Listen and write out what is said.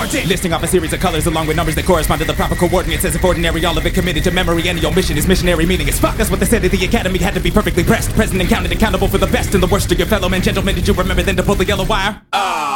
important. Listing off a series of colors along with numbers that correspond to the proper coordinates. As if ordinary, all of it committed to memory. Any omission is missionary, meaning it's fuck. That's what they said at the academy. Had to be perfectly pressed, present and counted, accountable for the best and the worst of your fellow men. Gentlemen, did you remember then to pull the yellow wire?